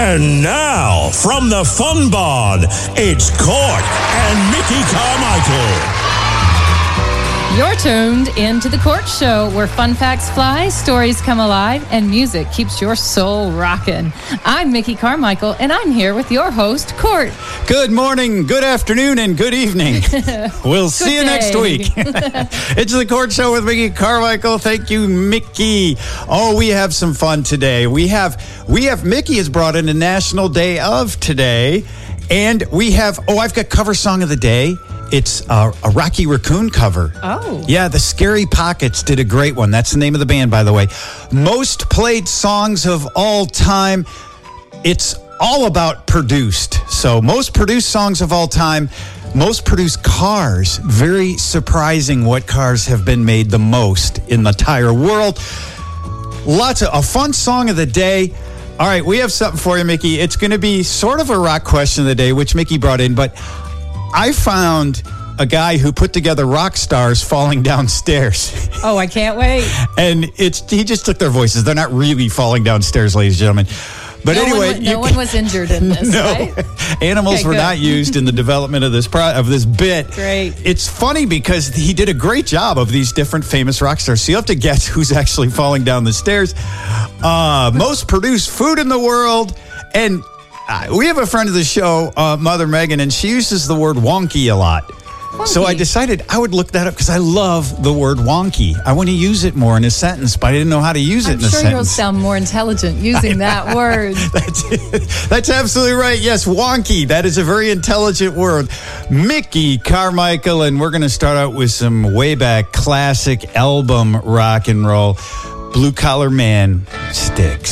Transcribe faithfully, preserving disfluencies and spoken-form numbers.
And now, from the Fun Barn, it's Court and Mickey Carmichael. You're tuned into the Court Show, where fun facts fly, stories come alive, and music keeps your soul rocking. I'm Mickey Carmichael, and I'm here with your host, Court. Good morning, good afternoon, and good evening. We'll see you day. next week. It's the Court Show with Mickey Carmichael. Thank you, Mickey. Oh, we have some fun today. We have, we have Mickey has brought in a National Day of today, and we have, oh, I've got cover song of the day. It's a, a Rocky Raccoon cover. Oh. Yeah, the Scary Pockets did a great one. That's the name of the band, by the way. Most played songs of all time. It's all about produced. So most produced songs of all time. Most produced cars. Very surprising what cars have been made the most in the entire world. Lots of a fun song of the day. All right, we have something for you, Mickey. It's going to be sort of a rock question of the day, which Mickey brought in, but I found a guy who put together rock stars falling downstairs. Oh, I can't wait. And it's he just took their voices. They're not really falling downstairs, ladies and gentlemen. But no anyway, one, no you, one was injured in this, no, right? Animals Okay, were good. not used in the development of this pro, of this bit. Great. It's funny because he did a great job of these different famous rock stars. So you have to guess who's actually falling down the stairs. Uh, most produced food in the world. And uh, we have a friend of the show, uh, Mother Megan, and she uses the word wonky a lot. So I decided I would look that up because I love the word wonky. I want to use it more in a sentence, but I didn't know how to use it I'm in a sure sentence. you'll sound more intelligent using that word. That's, that's absolutely right. Yes, wonky. That is a very intelligent word. Mickey Carmichael, and we're going to start out with some way back classic album rock and roll. Blue Collar Man, Sticks.